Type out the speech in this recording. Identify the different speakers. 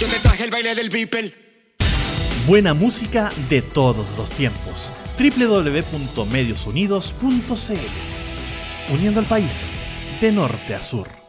Speaker 1: Yo te traje el baile del Beeple.
Speaker 2: Buena música de todos los tiempos. www.mediosunidos.cl. Uniendo al país de norte a sur.